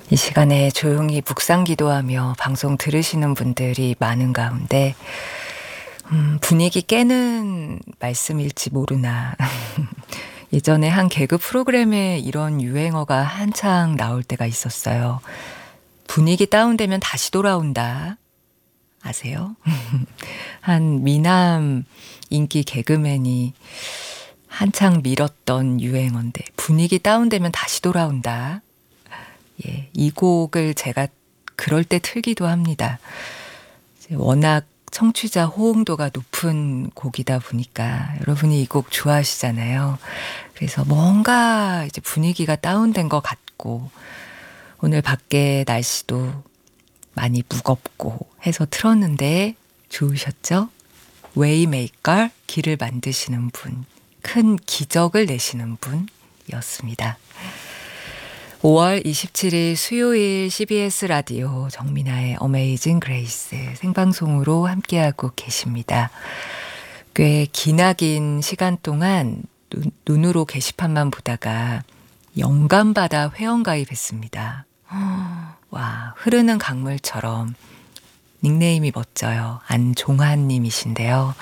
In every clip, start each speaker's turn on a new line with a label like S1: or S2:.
S1: 이 시간에 조용히 묵상 기도하며 방송 들으시는 분들이 많은 가운데 분위기 깨는 말씀일지 모르나 예전에 한 개그 프로그램에 이런 유행어가 한창 나올 때가 있었어요. 분위기 다운되면 다시 돌아온다. 아세요? 한 미남 인기 개그맨이 한창 밀었던 유행어인데 분위기 다운되면 다시 돌아온다. 예, 이 곡을 제가 그럴 때 틀기도 합니다. 워낙 청취자 호응도가 높은 곡이다 보니까 여러분이 이 곡 좋아하시잖아요. 그래서 뭔가 이제 분위기가 다운된 것 같고 오늘 밖에 날씨도 많이 무겁고 해서 틀었는데 좋으셨죠? 웨이메이커, 길을 만드시는 분, 큰 기적을 내시는 분이었습니다. 5월 27일 수요일 CBS 라디오 정민아의 어메이징 그레이스 생방송으로 함께하고 계십니다. 꽤 기나긴 시간 동안 눈으로 게시판만 보다가 영감받아 회원가입했습니다. 와, 흐르는 강물처럼 닉네임이 멋져요. 안종환님이신데요.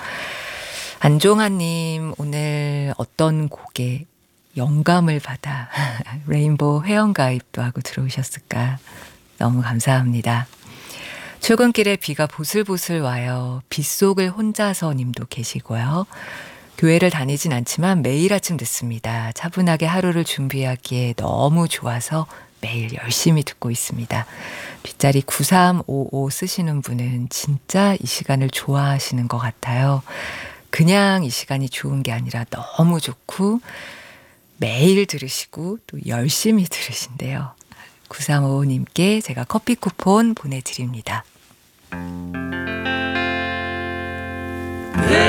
S1: 안종환님 오늘 어떤 곡에 영감을 받아 레인보우 회원가입도 하고 들어오셨을까? 너무 감사합니다. 출근길에 비가 보슬보슬 와요. 빗속을 혼자서 님도 계시고요. 교회를 다니진 않지만 매일 아침 듣습니다. 차분하게 하루를 준비하기에 너무 좋아서 매일 열심히 듣고 있습니다. 빗자리 9355 쓰시는 분은 진짜 이 시간을 좋아하시는 것 같아요. 그냥 이 시간이 좋은 게 아니라 너무 좋고 매일 들으시고 또 열심히 들으신대요. 9355님께 제가 커피 쿠폰 보내드립니다.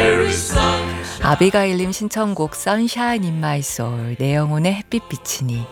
S1: 아비가일님 신청곡 Sunshine in My Soul 내영혼의 햇빛 비치니